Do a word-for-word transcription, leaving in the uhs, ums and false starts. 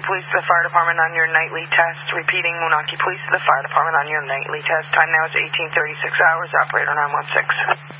Police to the Fire Department on your nightly test. Repeating, Moonachie Police to the Fire Department on your nightly test. Time now is eighteen thirty-six hours. Operator nine one six.